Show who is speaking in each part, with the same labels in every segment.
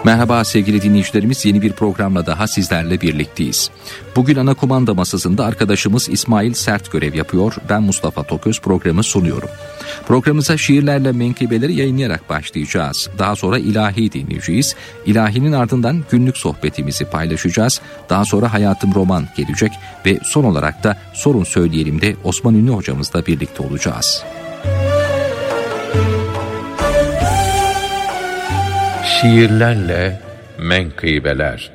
Speaker 1: Merhaba sevgili dinleyicilerimiz, yeni bir programla daha sizlerle birlikteyiz. Bugün ana kumanda masasında arkadaşımız İsmail Sert görev yapıyor. Ben Mustafa Toköz programı sunuyorum. Programımıza şiirlerle menkıbeleri yayınlayarak başlayacağız. Daha sonra ilahi dinleyeceğiz. İlahinin ardından günlük sohbetimizi paylaşacağız. Daha sonra Hayatım Roman gelecek ve son olarak da Sorun Söyleyelim de Osman Ünlü hocamızla birlikte olacağız.
Speaker 2: Şiirlerle menkıbeler.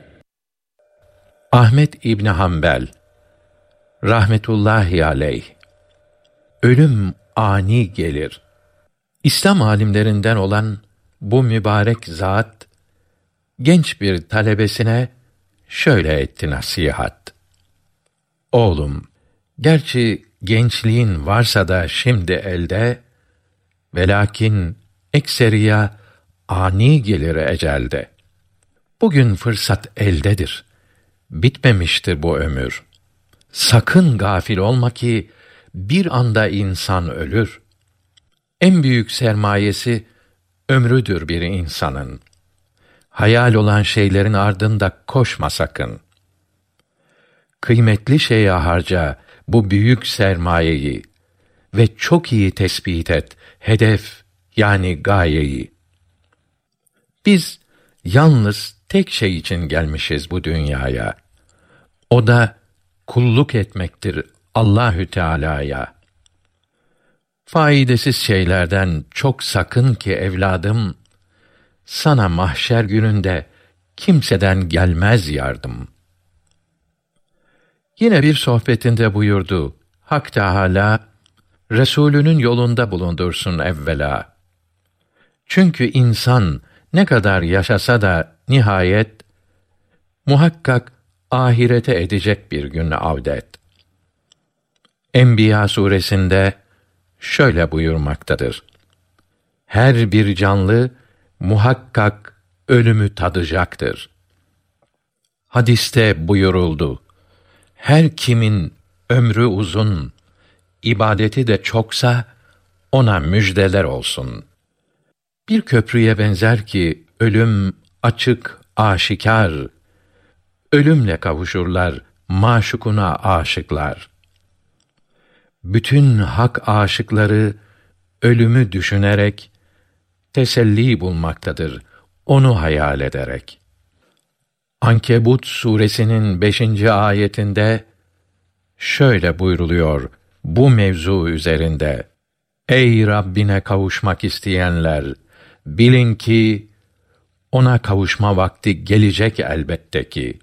Speaker 2: Ahmet İbni Hanbel rahmetullahi aleyh: ölüm ani gelir. İslam alimlerinden olan bu mübarek zat genç bir talebesine şöyle etti nasihat: oğlum, gerçi gençliğin varsa da şimdi elde, velakin ekseriya ani gelir ecelde. Bugün fırsat eldedir. Bitmemiştir bu ömür. Sakın gafil olma ki bir anda insan ölür. En büyük sermayesi ömrüdür bir insanın. Hayal olan şeylerin ardında koşma sakın. Kıymetli şeye harca bu büyük sermayeyi ve çok iyi tespit et hedef, yani gayeyi. Biz yalnız tek şey için gelmişiz bu dünyaya. O da kulluk etmektir Allahü Teala'ya. Faydasız şeylerden çok sakın ki evladım, sana mahşer gününde kimseden gelmez yardım. Yine bir sohbetinde buyurdu: Hak Teâlâ, Resulünün yolunda bulundursun evvela. Çünkü insan ne kadar yaşasa da nihayet muhakkak ahirete edecek bir gün avdet. Enbiya suresinde şöyle buyurmaktadır: her bir canlı muhakkak ölümü tadacaktır. Hadiste buyuruldu: her kimin ömrü uzun, ibadeti de çoksa ona müjdeler olsun. Bir köprüye benzer ki ölüm açık, aşikar. Ölümle kavuşurlar maşukuna aşıklar. Bütün hak aşıkları ölümü düşünerek teselli bulmaktadır, onu hayal ederek. Ankebut suresinin 5. ayetinde şöyle buyruluyor bu mevzu üzerinde: ey Rabbine kavuşmak isteyenler, bilin ki ona kavuşma vakti gelecek elbette ki.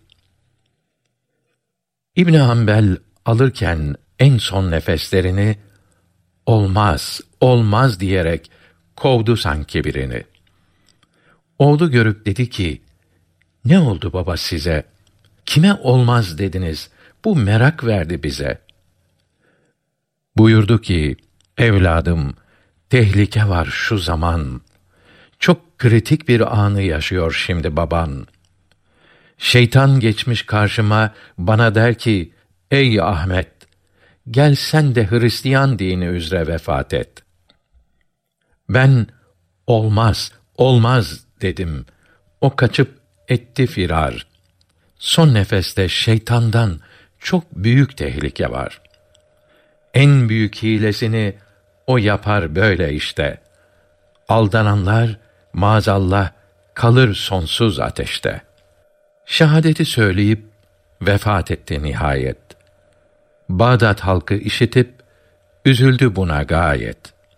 Speaker 2: İbn Hanbel alırken en son nefeslerini olmaz, olmaz diyerek kovdu sanki birini. Oğlu görüp dedi ki: ne oldu baba size? Kime olmaz dediniz? Bu merak verdi bize. Buyurdu ki: evladım, tehlike var şu zaman. Çok kritik bir anı yaşıyor şimdi baban. Şeytan geçmiş karşıma, bana der ki: ey Ahmet, gel sen de Hristiyan dini üzere vefat et. Ben olmaz, olmaz dedim. O kaçıp etti firar. Son nefeste şeytandan çok büyük tehlike var. En büyük hilesini o yapar böyle işte. Aldananlar maazallah kalır sonsuz ateşte. Şehadeti söyleyip vefat etti nihayet. Bağdat halkı işitip üzüldü buna gayet.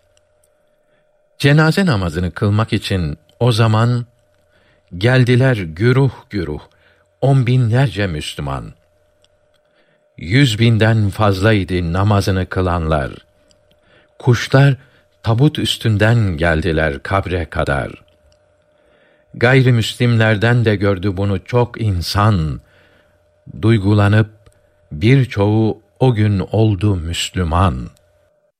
Speaker 2: Cenaze namazını kılmak için o zaman geldiler güruh güruh 10 binlerce Müslüman. 100.000'den fazlaydı namazını kılanlar. Kuşlar tabut üstünden geldiler kabre kadar. Gayrimüslimlerden de gördü bunu çok insan. Duygulanıp birçoğu o gün oldu Müslüman.